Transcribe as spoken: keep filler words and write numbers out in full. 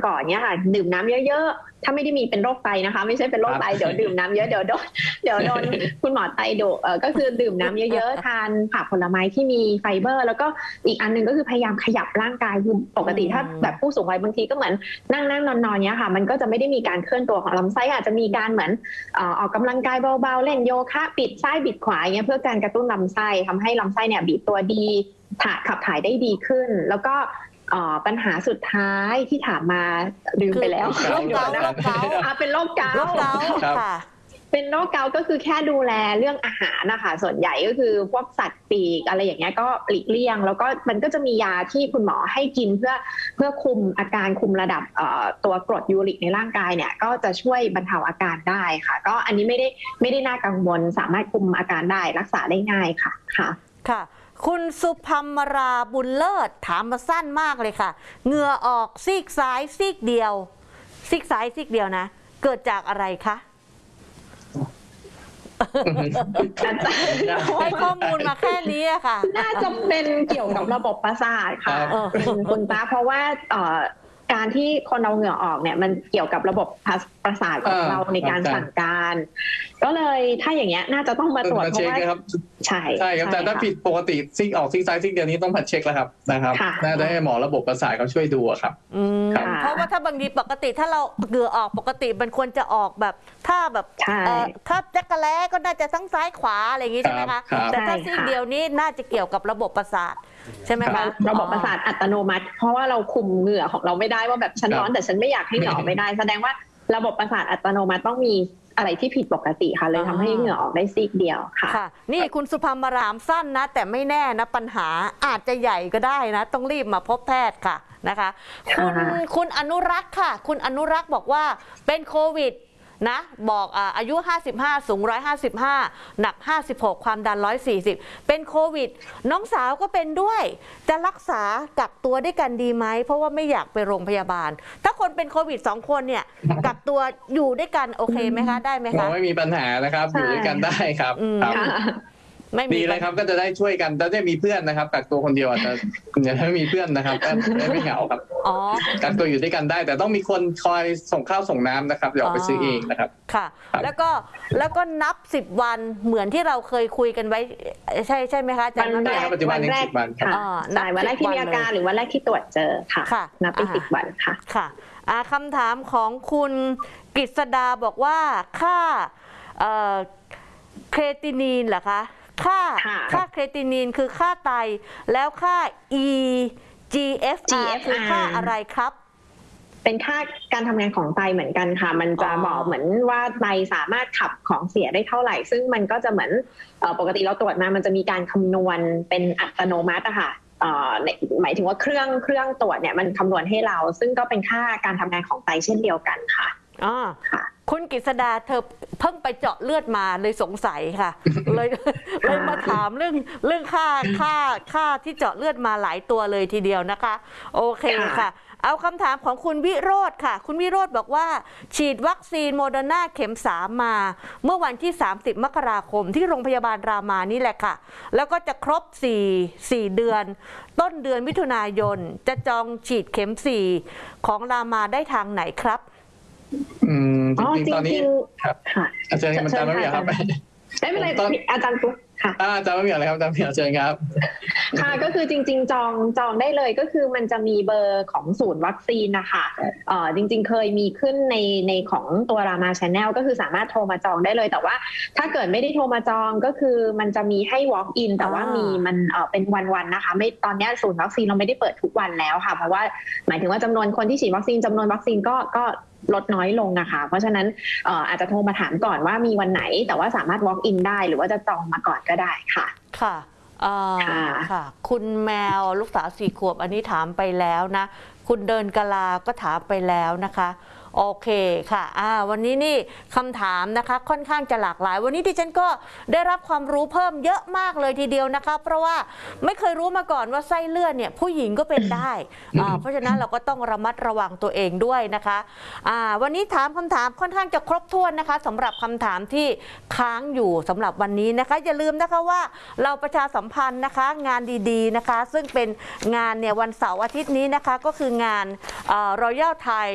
ก่อนเนี่ยค่ะดื่มน้ำเยอะๆถ้าไม่ได้มีเป็นโรคไตนะคะไม่ใช่เป็นโรคไตเดี๋ยวดื่มน้ำเยอะเดี๋ยวโดนเดี๋ยวโดนคุณหมอไตดุเออก็คือดื่มน้ำเยอะๆทานผักผลไม้ที่มีไฟเบอร์แล้วก็อีกอันนึงก็คือพยายามขยับร่างกายคือปกติถ้าแบบผู้สูงวัยบางทีก็เหมือนนั่งนั่งนอนนอนเนี้ยค่ะมันก็จะไม่ได้มีการเคลื่อนตัวของลำไส้อาจจะมีการเหมือนออกกำลังกายเบาๆเล่นโยคะปิดซ้ายบิดขวาเงี้ยเพื่อการกระตุ้นลำไส้ทำให้ลำไส้เนี่ยบีบตัวดีถ่ายขับถ่ายได้ดีขึ้นแล้วก็ปัญหาสุดท้ายที่ถามมาลืมไปแล้วโรคเกาต์โรคเกาต์เป็นโรคเกาต์ค่ะเป็นโรคเกาต์ก็คือแค่ดูแลเรื่องอาหารนะคะส่วนใหญ่ก็คือพวกสัตว์ปีกอะไรอย่างเงี้ยก็หลีกเลี่ยงแล้วก็มันก็จะมียาที่คุณหมอให้กินเพื่อเพื่อคุมอาการคุมระดับตัวกรดยูริกในร่างกายเนี่ยก็จะช่วยบรรเทาอาการได้ค่ะก็อันนี้ไม่ได้ไม่ได้น่ากังวลสามารถคุมอาการได้รักษาได้ง่ายค่ะค่ะค่ะคุณสุภัมราบุญเลิศถามมาสั้นมากเลยค่ะเหงื่อออกซีกซ้ายซีกเดียวซีกซ้ายซีกเดียวนะเกิดจากอะไรคะให้ข้อมูลมาแค่นี้ค่ะน่าจะเป็นเกี่ยวกับระบบประสาทค่ะคุณตาเพราะว่าการที่คนเราเหงื่อออกเนี่ยมันเกี่ยวกับระบบประสาทของเราในการสั่งการก็เลยถ้าอย่างเงี้ยน่าจะต้องมาตรวจเพราะว่าใช่ใช่ครับแต่ถ้าผิดปกติซิกออกซิกซ้ายซิกเดียวนี้ต้องผัดเช็คแล้วครับนะครับน่าจะให้หมอระบบประสาทเขาช่วยดูครับเพราะว่าถ้าบางทีปกติถ้าเราเหงื่อออกปกติมันควรจะออกแบบถ้าแบบถ้าจักรแล้ก็น่าจะทั้งซ้ายขวาอะไรอย่างงี้ใช่ไหมคะแต่ถ้าซิกเดียวนี้น่าจะเกี่ยวกับระบบประสาทใช่ไหมคะระบบประสาทอัตโนมัติเพราะว่าเราคุมเหงื่อของเราไม่ได้ว่าแบบฉันร้อนแต่ฉันไม่อยากให้เหงื่อไม่ได้แสดงว่าระบบประสาทอัตโนมัติต้องมีอะไรที่ผิดปกติค่ะเลยทำให้เหงื่อออกได้ซีกเดียวค่ะนี่คุณสุภามารามสั้นนะแต่ไม่แน่นะปัญหาอาจจะใหญ่ก็ได้นะต้องรีบมาพบแพทย์ค่ะนะคะคุณคุณอนุรักษ์ค่ะคุณอนุรักษ์บอกว่าเป็นโควิดนะบอกอ่าอายุห้าสิบห้าสูงหนึ่งร้อยห้าสิบห้าหนักห้าสิบหกความดันหนึ่งร้อยสี่สิบเป็นโควิดน้องสาวก็เป็นด้วยจะรักษากักตัวด้วยกันดีไหมเพราะว่าไม่อยากไปโรงพยาบาลถ้าคนเป็นโควิดสองคนเนี่ยกักตัวอยู่ด้วยกันโอเคไหมคะได้ไหมคะไม่มีปัญหานะครับอยู่ด้วยกันได้ครับดีเลยครับก็จะได้ช่วยกันจะได้มีเพื่อนนะครับกักตัวคนเดียวอาจจะอย่าให้มีเพื่อนนะครับได้ไม่เหงาครับกักตัวอยู่ด้วยกันได้แต่ต้องมีคนคอยส่งข้าวส่งน้ำนะครับอย่าออกไปซื้อเองนะครับค่ะแล้วก็แล้วก็นับสิบวันเหมือนที่เราเคยคุยกันไว้ใช่ใช่ไหมคะอาจารย์วันแรกวันแรกค่ะวันแรกที่มีอาการหรือวันแรกที่ตรวจเจอค่ะนับไปสิบวันค่ะค่ะคำถามของคุณกฤษดาบอกว่าค่าเครตินีนเหรอคะค่าค่าเครตินีนคือค่าไตแล้วค่า อี จี เอฟ อาร์ คือค่าอะไรครับเป็นค่าการทำงานของไตเหมือนกันค่ะมันจะบอกเหมือนว่าไตสามารถขับของเสียได้เท่าไหร่ซึ่งมันก็จะเหมือนปกติเราตรวจมามันจะมีการคำนวณเป็นอัตโนมัติอะค่ะหมายถึงว่าเครื่องเครื่องตรวจเนี่ยมันคำนวณให้เราซึ่งก็เป็นค่าการทำงานของไตเช่นเดียวกันค่ะอ๋อค่ะคุณกฤษดาเธอเพิ่งไปเจาะเลือดมาเลยสงสัยค่ะเลยเลยมาถามเรื่องเรื่องค่าค่าค่าที่เจาะเลือดมาหลายตัวเลยทีเดียวนะคะโอเคค่ะเอาคำถามของคุณวิโรจน์ค่ะคุณวิโรจน์บอกว่าฉีดวัคซีนโมเดอร์นาเข็มสามมาเมื่อวันที่สามสิบมกราคมที่โรงพยาบาลรามานี่แหละค่ะแล้วก็จะครบสี่ สี่เดือนต้นเดือนมิถุนายนจะจองฉีดเข็มสี่ของรามาได้ทางไหนครับอืมจริงๆตอนนี้ครับอาจารย์มันจำไม่มีครับไม่เป็นไรอาจารย์ปุ๊บค่ะอาจารย์ไม่มีอะไรครับอาจารย์เพียงเชิญครับค่ะก็คือจริงๆจองจองได้เลยก็คือมันจะมีเบอร์ของศูนย์วัคซีนนะคะเอ่อจริงๆเคยมีขึ้นในในของตัวรามา Channel ก็คือสามารถโทรมาจองได้เลยแต่ว่าถ้าเกิดไม่ได้โทรมาจองก็คือมันจะมีให้ walk in แต่ว่ามีมันเอ่อเป็นวันๆนะคะไม่ตอนนี้ศูนย์วัคซีนเราไม่ได้เปิดทุกวันแล้วค่ะเพราะว่าหมายถึงว่าจำนวนคนที่ฉีดวัคซีนจำนวนวัคซีนก็ก็ลดน้อยลงนะคะเพราะฉะนั้นอาจจะโทรมาถามก่อนว่ามีวันไหนแต่ว่าสามารถ walk in ได้หรือว่าจะจองมาก่อนก็ได้ค่ะค่ะค่ะคุณแมวลูกสาวสี่ขวบอันนี้ถามไปแล้วนะคุณเดินกะลาก็ถามไปแล้วนะคะโอเคค่ะอ่าวันนี้นี่คำถามนะคะค่อนข้างจะหลากหลายวันนี้ดิฉันก็ได้รับความรู้เพิ่มเยอะมากเลยทีเดียวนะคะเพราะว่าไม่เคยรู้มาก่อนว่าไส้เลื่อนเนี่ยผู้หญิงก็เป็นได้อ่าเพราะฉะนั้นเราก็ต้องระมัดระวังตัวเองด้วยนะคะอ่าวันนี้ถามคำถามค่อนข้างจะครบถ้วนนะคะสำหรับคำถามที่ค้างอยู่สำหรับวันนี้นะคะอย่าลืมนะคะว่าเราประชาสัมพันธ์นะคะงานดีๆนะคะซึ่งเป็นงานเนี่ยวันเสาร์อาทิตย์นี้นะคะก็คืองานรอยัลไทย